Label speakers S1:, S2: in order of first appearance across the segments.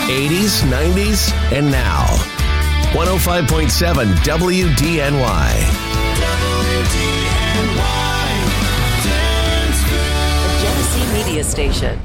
S1: 80s, 90s, and now. 105.7 WDNY.
S2: The Genesee Media Station.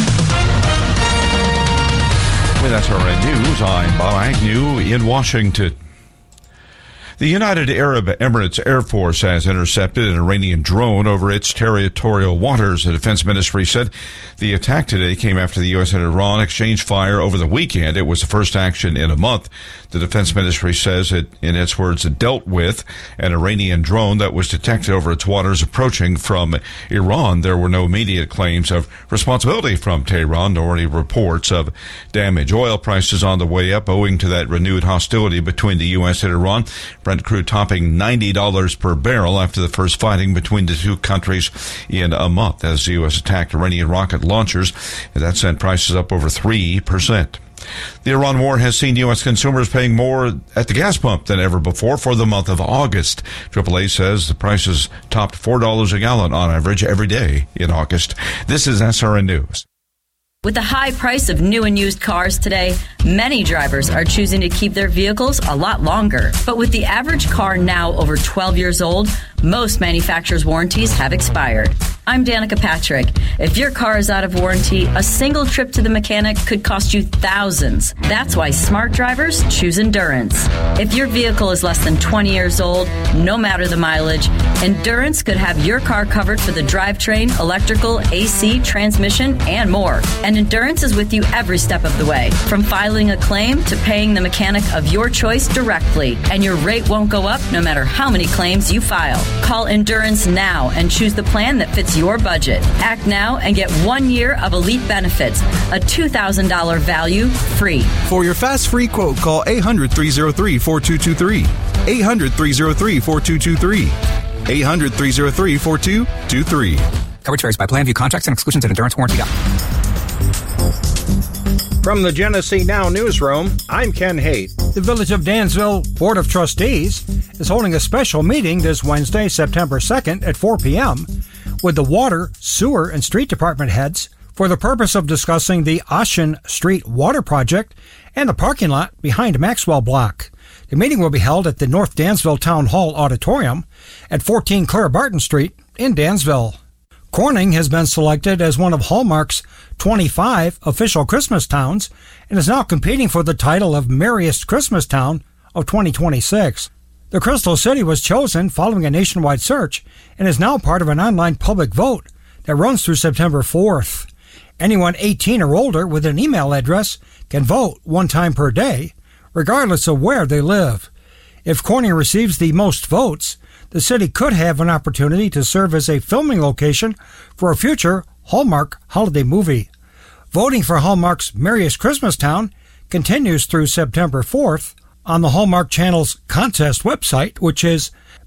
S3: With SRN News, I'm Bob Agnew in Washington. The United Arab Emirates Air Force has intercepted an Iranian drone over its territorial waters. The Defense Ministry said the attack today came after the U.S. and Iran exchanged fire over the weekend. It was the first action in a month. The Defense Ministry says it, in its words, dealt with an Iranian drone that was detected over its waters approaching from Iran. There were no immediate claims of responsibility from Tehran, nor any reports of damage. Oil prices on the way up owing to that renewed hostility between the U.S. and Iran. Brent crude topping $90 per barrel after the first fighting between the two countries in a month as the U.S. attacked Iranian rocket launchers. And that sent prices up over 3%. The Iran war has seen U.S. consumers paying more at the gas pump than ever before for the month of August. AAA says the prices topped $4 a gallon on average every day in August. This is SRN News.
S4: With the high price of new and used cars today, many drivers are choosing to keep their vehicles a lot longer. But with the average car now over 12 years old, most manufacturers' warranties have expired. I'm Danica Patrick. If your car is out of warranty, a single trip to the mechanic could cost you thousands. That's why smart drivers choose Endurance. If your vehicle is less than 20 years old, no matter the mileage, Endurance could have your car covered for the drivetrain, electrical, AC, transmission, and more. And Endurance is with you every step of the way, from filing a claim to paying the mechanic of your choice directly. And your rate won't go up no matter how many claims you file. Call Endurance now and choose the plan that fits your budget. Act now and get 1 year of elite benefits, a $2,000 value free.
S5: For your fast free quote, call 800-303-4223. 800-303-4223. 800-303-4223.
S6: Coverage varies by plan. View contracts and exclusions at EnduranceWarranty.com.
S7: From the Genesee Now newsroom, I'm Ken Haight.
S8: The Village of Dansville Board of Trustees is holding a special meeting this Wednesday, September 2nd at 4 p.m. with the Water, Sewer, and Street Department heads for the purpose of discussing the Ocean Street Water Project and the parking lot behind Maxwell Block. The meeting will be held at the North Dansville Town Hall Auditorium at 14 Clara Barton Street in Dansville. Corning has been selected as one of Hallmark's 25 official Christmas towns and is now competing for the title of Merriest Christmas Town of 2026. The Crystal City was chosen following a nationwide search and is now part of an online public vote that runs through September 4th. Anyone 18 or older with an email address can vote one time per day, regardless of where they live. If Corning receives the most votes, the city could have an opportunity to serve as a filming location for a future Hallmark holiday movie. Voting for Hallmark's Merriest Christmas Town continues through September 4th on the Hallmark Channel's contest website, which is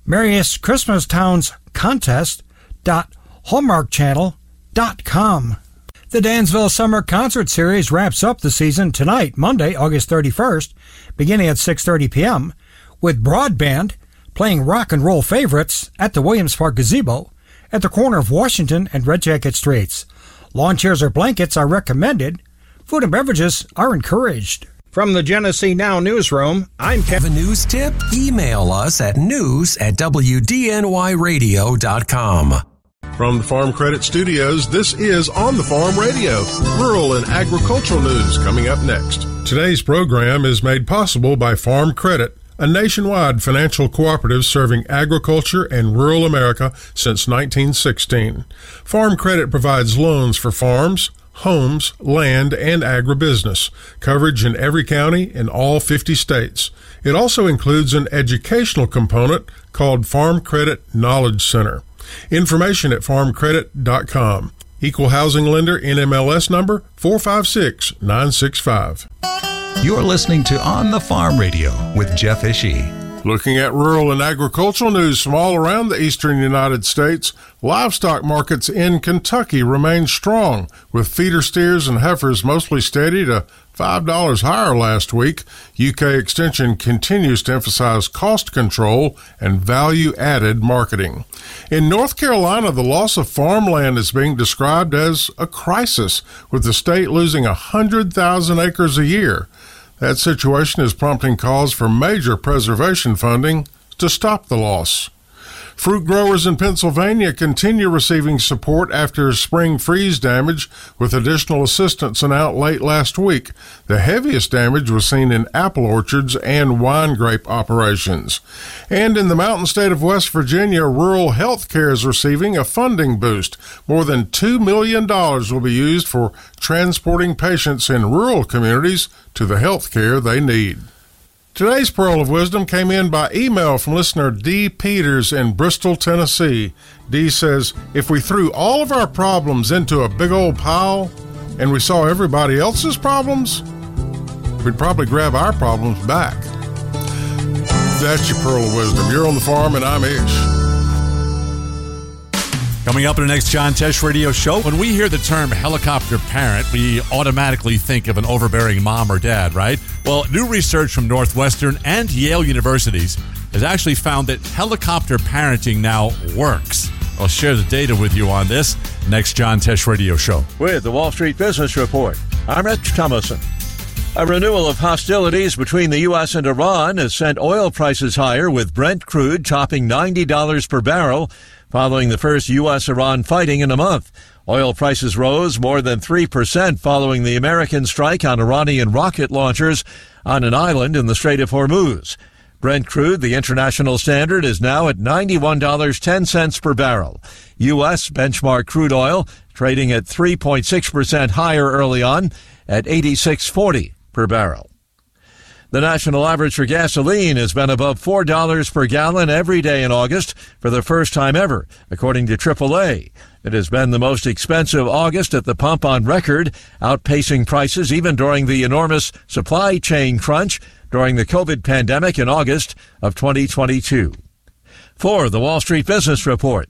S8: merriestchristmastown's.hallmarkchannel.com. The Dansville Summer Concert Series wraps up the season tonight, Monday, August 31st, beginning at 6:30 p.m., with Broadband playing rock and roll favorites at the Williams Park Gazebo at the corner of Washington and Red Jacket Streets. Lawn chairs or blankets are recommended. Food and beverages are encouraged.
S7: From the Genesee Now newsroom, I'm
S9: Have a news tip? Email us at news@wdnyradio.com.
S10: From the Farm Credit Studios, this is On the Farm Radio, rural and agricultural news coming up next. Today's program is made possible by Farm Credit, a nationwide financial cooperative serving agriculture and rural America since 1916. Farm Credit provides loans for farms, homes, land, and agribusiness, coverage in every county in all 50 states. It also includes an educational component called Farm Credit Knowledge Center. Information at farmcredit.com. Equal housing lender, NMLS number 456965.
S11: You're listening to On the Farm Radio with Jeff Ishii.
S10: Looking at rural and agricultural news from all around the eastern United States, livestock markets in Kentucky remain strong, with feeder steers and heifers mostly steady to $5 higher last week. UK Extension continues to emphasize cost control and value-added marketing. In North Carolina, the loss of farmland is being described as a crisis, with the state losing 100,000 acres a year. That situation is prompting calls for major preservation funding to stop the loss. Fruit growers in Pennsylvania continue receiving support after spring freeze damage, with additional assistance announced late last week. The heaviest damage was seen in apple orchards and wine grape operations. And in the mountain state of West Virginia, rural health care is receiving a funding boost. More than $2 million will be used for transporting patients in rural communities to the health care they need. Today's Pearl of Wisdom came in by email from listener D. Peters in Bristol, Tennessee. D says, if we threw all of our problems into a big old pile and we saw everybody else's problems, we'd probably grab our problems back. That's your Pearl of Wisdom. You're on the farm and I'm Ish.
S11: Coming up in the next John Tesh Radio Show, when we hear the term helicopter parent, we automatically think of an overbearing mom or dad, right? Well, new research from Northwestern and Yale universities has actually found that helicopter parenting now works. I'll share the data with you on this next John Tesh Radio Show.
S12: With the Wall Street Business Report, I'm Rich Thomason. A renewal of hostilities between the U.S. and Iran has sent oil prices higher, with Brent crude topping $90 per barrel following the first U.S.-Iran fighting in a month. Oil prices rose more than 3% following the American strike on Iranian rocket launchers on an island in the Strait of Hormuz. Brent crude, the international standard, is now at $91.10 per barrel. U.S. benchmark crude oil trading at 3.6% higher early on at $86.40 per barrel. The national average for gasoline has been above $4 per gallon every day in August for the first time ever, according to AAA. It has been the most expensive August at the pump on record, outpacing prices even during the enormous supply chain crunch during the COVID pandemic in August of 2022. For the Wall Street Business Report.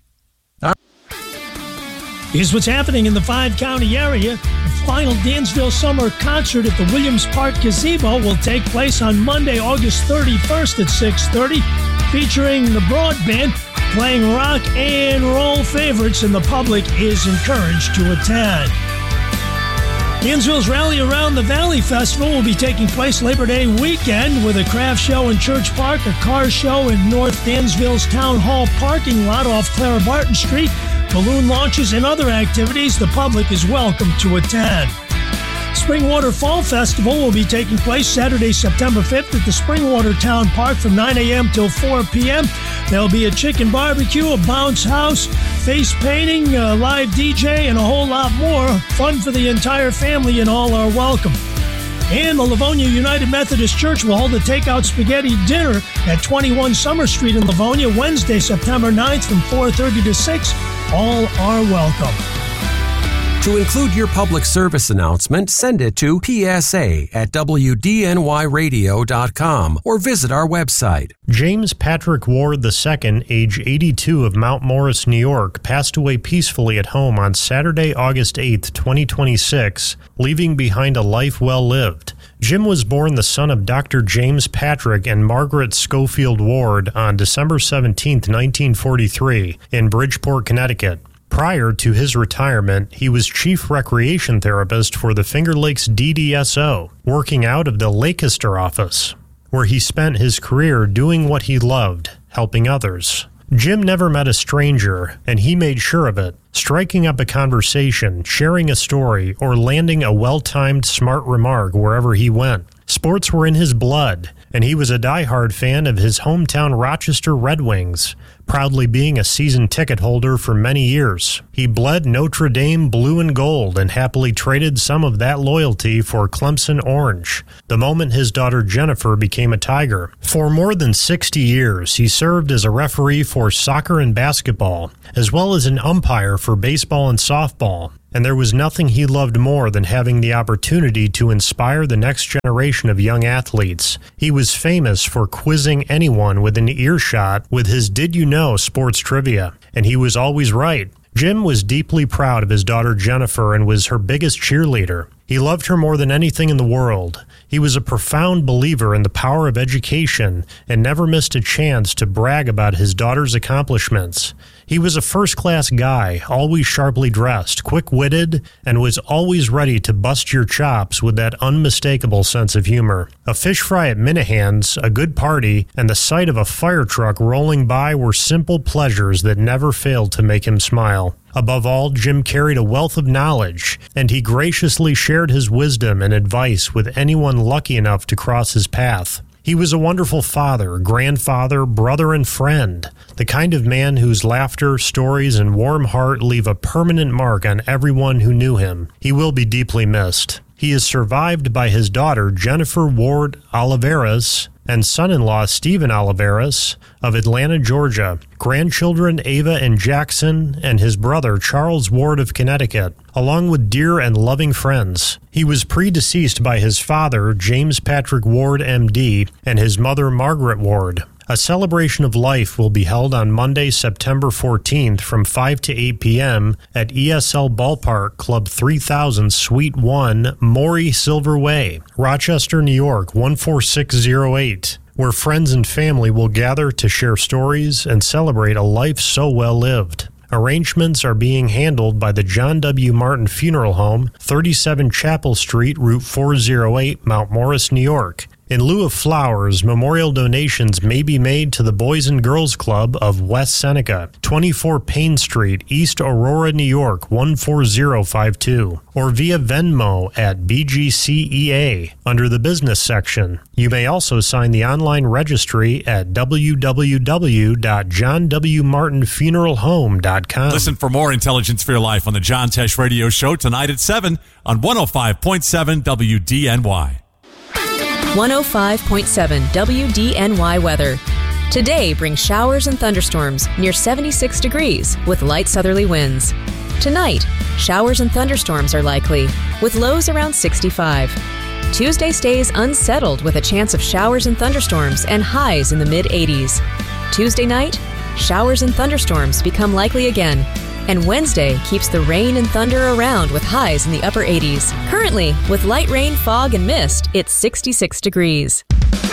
S13: Here's what's happening in the 5-county area. The final Dansville Summer Concert at the Williams Park Gazebo will take place on Monday, August 31st at 6:30, featuring the Broadband playing rock and roll favorites, and the public is encouraged to attend. Dansville's Rally Around the Valley Festival will be taking place Labor Day weekend with a craft show in Church Park, a car show in North Dansville's Town Hall parking lot off Clara Barton Street, balloon launches, and other activities. The public is welcome to attend. Springwater Fall Festival will be taking place Saturday, September 5th at the Springwater Town Park from 9 a.m. till 4 p.m. There'll be a chicken barbecue, a bounce house, face painting, a live DJ, and a whole lot more. Fun for the entire family, and all are welcome. And the Livonia United Methodist Church will hold a takeout spaghetti dinner at 21 Summer Street in Livonia Wednesday, September 9th from 4:30 to 6. All are welcome.
S9: To include your public service announcement, send it to psa@wdnyradio.com or visit our website.
S14: James Patrick Ward II, age 82, of Mount Morris, New York, passed away peacefully at home on Saturday, August 8, 2026, leaving behind a life well lived. Jim was born the son of Dr. James Patrick and Margaret Schofield Ward on December 17, 1943, in Bridgeport, Connecticut. Prior to his retirement, he was chief recreation therapist for the Finger Lakes DDSO, working out of the Lancaster office, where he spent his career doing what he loved, helping others. Jim never met a stranger, and he made sure of it, striking up a conversation, sharing a story, or landing a well-timed smart remark wherever he went. Sports were in his blood, and he was a diehard fan of his hometown Rochester Red Wings, proudly being a season ticket holder for many years. He bled Notre Dame blue and gold and happily traded some of that loyalty for Clemson orange the moment his daughter Jennifer became a Tiger. For more than 60 years, he served as a referee for soccer and basketball, as well as an umpire for baseball and softball. and there was nothing he loved more than having the opportunity to inspire the next generation of young athletes. He was famous for quizzing anyone within earshot with his Did You Know sports trivia, and he was always right. Jim was deeply proud of his daughter Jennifer and was her biggest cheerleader. He loved her more than anything in the world. He was a profound believer in the power of education and never missed a chance to brag about his daughter's accomplishments. He was a first-class guy, always sharply dressed, quick-witted, and was always ready to bust your chops with that unmistakable sense of humor. A fish fry at Minahan's, a good party, and the sight of a fire truck rolling by were simple pleasures that never failed to make him smile. Above all, Jim carried a wealth of knowledge, and he graciously shared his wisdom and advice with anyone lucky enough to cross his path. He was a wonderful father, grandfather, brother, and friend, the kind of man whose laughter, stories, and warm heart leave a permanent mark on everyone who knew him. He will be deeply missed. He is survived by his daughter, Jennifer Ward Oliveras, and son-in-law Stephen Oliveras of Atlanta, Georgia, grandchildren Ava and Jackson, and his brother Charles Ward of Connecticut, along with dear and loving friends. He was predeceased by his father, James Patrick Ward, M.D., and his mother, Margaret Ward. A celebration of life will be held on Monday, September 14th from 5 to 8 p.m. at ESL Ballpark, Club 3000, Suite 1, Maury Silver Way, Rochester, New York, 14608, where friends and family will gather to share stories and celebrate a life so well lived. Arrangements are being handled by the John W. Martin Funeral Home, 37 Chapel Street, Route 408, Mount Morris, New York. In lieu of flowers, memorial donations may be made to the Boys and Girls Club of West Seneca, 24 Payne Street, East Aurora, New York, 14052, or via Venmo at BGCEA under the business section. You may also sign the online registry at www.johnwmartinfuneralhome.com.
S11: Listen for more Intelligence for Your Life on the John Tesh Radio Show tonight at 7 on 105.7 WDNY.
S15: 105.7 WDNY weather. Today brings showers and thunderstorms near 76 degrees with light southerly winds. Tonight, showers and thunderstorms are likely with lows around 65. Tuesday stays unsettled with a chance of showers and thunderstorms and highs in the mid-80s. Tuesday night, showers and thunderstorms become likely again. And Wednesday keeps the rain and thunder around with highs in the upper 80s. Currently, with light rain, fog, and mist, it's 66 degrees.